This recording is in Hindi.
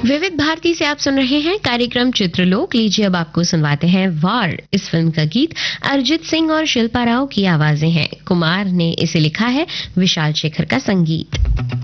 विविध भारती से आप सुन रहे हैं कार्यक्रम चित्रलोक। लीजिए अब आपको सुनवाते हैं वार। इस फिल्म का गीत अरिजीत सिंह और शिल्पा राव की आवाजें हैं। कुमार ने इसे लिखा है, विशाल शेखर का संगीत।